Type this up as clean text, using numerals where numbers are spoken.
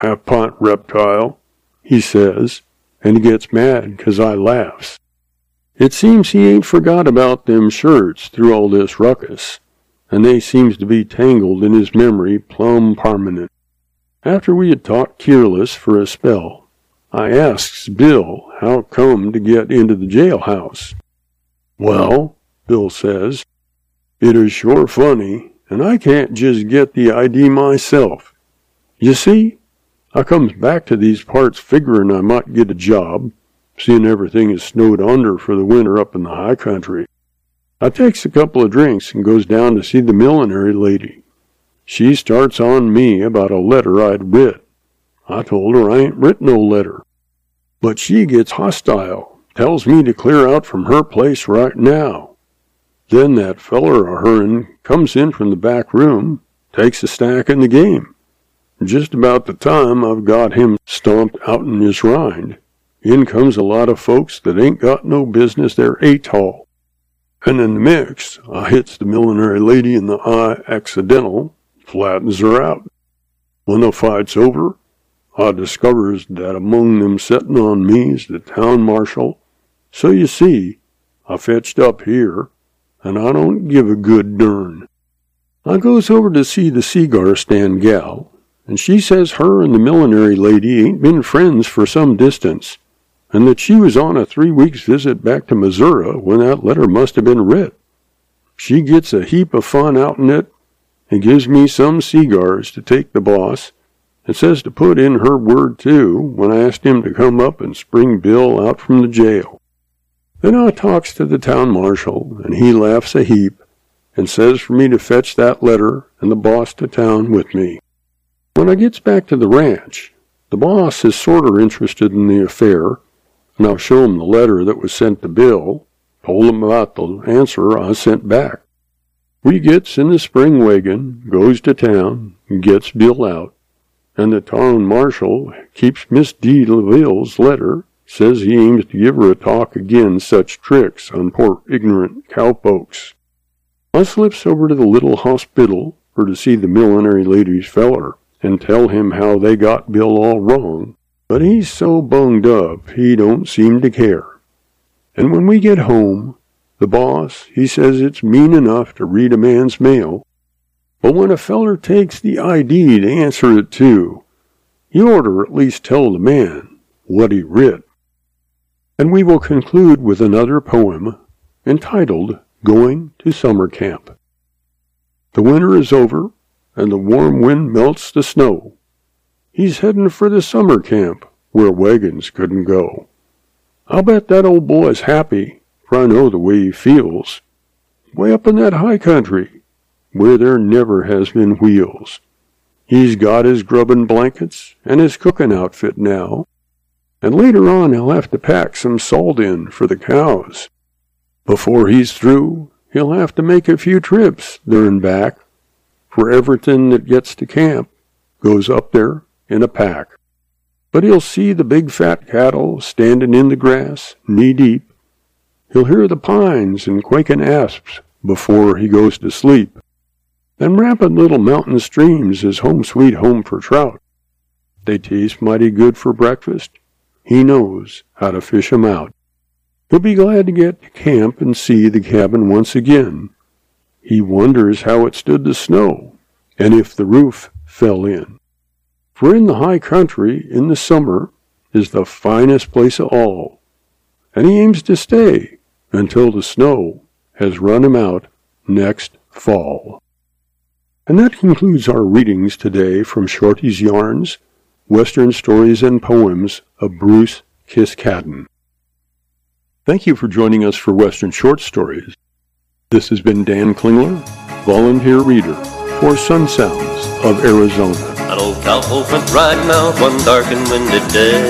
"Appant reptile," he says, and he gets mad 'cause I laughs. It seems he ain't forgot about them shirts through all this ruckus, and they seems to be tangled in his memory plumb parmanent. After we had talked keerless for a spell, I asks Bill how come to get into the jailhouse. "Well," Bill says, "it is sure funny, and I can't just get the ID myself. You see, I comes back to these parts figuring I might get a job, seeing everything is snowed under for the winter up in the high country. I takes a couple of drinks and goes down to see the millinery lady. She starts on me about a letter I'd writ. I told her I ain't writ no letter. But she gets hostile, tells me to clear out from her place right now. Then that feller of her'n comes in from the back room, takes a stack in the game. Just about the time I've got him stomped out in his rind, in comes a lot of folks that ain't got no business there atoll. And in the mix, I hits the millinery lady in the eye accidental, flattens her out. When the fight's over, I discovers that among them setting on me is the town marshal. So you see, I fetched up here, and I don't give a good dern. I goes over to see the cigar stand gal, and she says her and the millinery lady ain't been friends for some distance, and that she was on a 3 weeks visit back to Missouri when that letter must have been writ. She gets a heap of fun out in it, and gives me some cigars to take the boss, and says to put in her word too when I asked him to come up and spring Bill out from the jail. Then I talks to the town marshal, and he laughs a heap, and says for me to fetch that letter and the boss to town with me. When I gets back to the ranch, the boss is sorter interested in the affair, and I'll show him the letter that was sent to Bill, told him about the answer I sent back. We gets in the spring wagon, goes to town, and gets Bill out, and the town marshal keeps Miss D. LaVille's letter, says he aims to give her a talk agin such tricks on poor ignorant cowpokes. I slips over to the little hospital for to see the millinery lady's feller, and tell him how they got Bill all wrong, but he's so bunged up he don't seem to care. And when we get home, the boss, he says it's mean enough to read a man's mail, but when a feller takes the ID to answer it to, you orter at least tell the man what he writ. And we will conclude with another poem entitled Going to Summer Camp. The winter is over, and the warm wind melts the snow. He's heading for the summer camp where wagons couldn't go. I'll bet that old boy's happy, for I know the way he feels, way up in that high country where there never has been wheels. He's got his grubbin' blankets and his cooking outfit now, and later on he'll have to pack some salt in for the cows. Before he's through, he'll have to make a few trips there and back, for everything that gets to camp goes up there in a pack. But he'll see the big fat cattle standing in the grass, knee-deep. He'll hear the pines and quaking asps before he goes to sleep. And rampant little mountain streams is home sweet home for trout. They taste mighty good for breakfast. He knows how to fish 'em out. He'll be glad to get to camp and see the cabin once again. He wonders how it stood the snow, and if the roof fell in. For in the high country, in the summer, is the finest place of all, and he aims to stay until the snow has run him out next fall. And that concludes our readings today from Shorty's Yarns, Western Stories and Poems of Bruce Kiskaddon. Thank you for joining us for Western Short Stories. This has been Dan Klingler, volunteer reader for Sun Sounds of Arizona. An old cowpoke went riding out one dark and windy day.